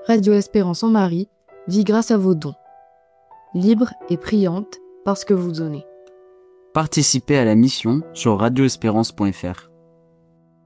Radio Espérance en Marie vit grâce à vos dons. Libre et priante parce que vous donnez. Participez à la mission sur radioespérance.fr.